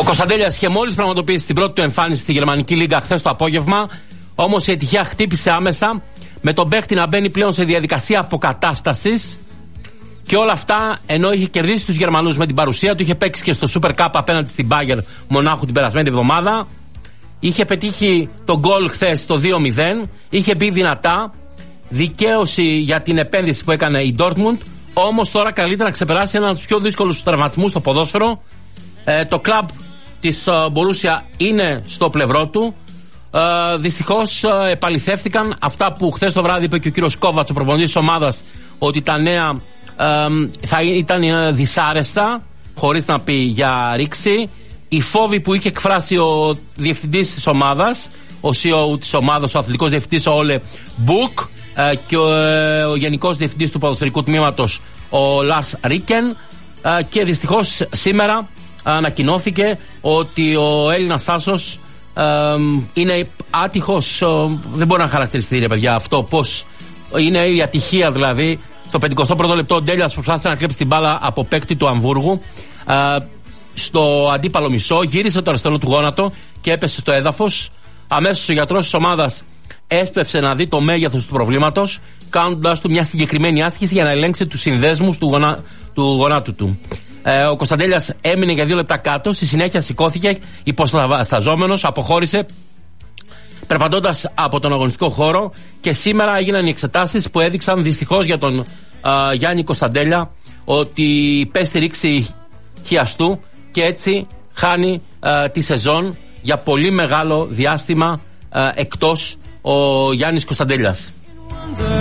Κωνσταντέλιας είχε μόλις πραγματοποιήσει την πρώτη του εμφάνιση στη Γερμανική Λίγκα χθες το απόγευμα, όμως η ατυχία χτύπησε άμεσα, με τον παίκτη να μπαίνει πλέον σε διαδικασία αποκατάστασης. Και όλα αυτά ενώ είχε κερδίσει τους Γερμανούς με την παρουσία του, είχε παίξει και στο Super Cup απέναντι στην Bayern Μονάχου την περασμένη εβδομάδα. Είχε πετύχει τον γκολ χθες το 2-0, είχε μπει δυνατά, δικαίωση για την επένδυση που έκανε η Dortmund. Όμως τώρα καλείται να ξεπεράσει έναν από τους πιο δύσκολους τραυματισμούς στο ποδόσφαιρο. Το κλαμπ της Borussia είναι στο πλευρό του. Δυστυχώς επαληθεύτηκαν αυτά που χθες το βράδυ είπε και ο κύριος Κόβατς, ο προπονητής της ομάδας, ότι τα νέα θα ήταν δυσάρεστα, χωρίς να πει για ρήξη. Οι φόβοι που είχε εκφράσει ο διευθυντής της ομάδας, ο CEO της ομάδας, ο αθλητικός διευθυντής ο Όλε Μπουκ, και ο γενικός διευθυντής του ποδοσφαιρικού τμήματος ο Λαρς Ρίκεν, και δυστυχώς σήμερα ανακοινώθηκε ότι ο Έλληνας άσος είναι άτυχος. Δεν μπορεί να χαρακτηριστεί, ρε παιδιά, αυτό πως είναι η ατυχία. Δηλαδή στο 51ο λεπτό ο Ντέλιας προσπάθησε να κλέψει την μπάλα από παίκτη του Αμβούργου στο αντίπαλο μισό, γύρισε το αριστερό του γόνατο και έπεσε στο έδαφος. Αμέσως ο γιατρός της ομάδας έσπευσε να δει το μέγεθος του προβλήματος, κάνοντας του μια συγκεκριμένη άσκηση για να ελέγξει τους συνδέσμους του γονάτου του. Ο Κωνσταντέλιας έμεινε για 2 λεπτά κάτω, στη συνέχεια σηκώθηκε υποσταζόμενος, αποχώρησε περπατώντας από τον αγωνιστικό χώρο, και σήμερα έγιναν οι εξετάσεις που έδειξαν δυστυχώς για τον Γιάννη Κωνσταντέλια ότι πέστη ρήξη χιαστού και έτσι χάνει τη σεζόν για πολύ μεγάλο διάστημα εκτός ο Γιάννης Κωνσταντέλιας.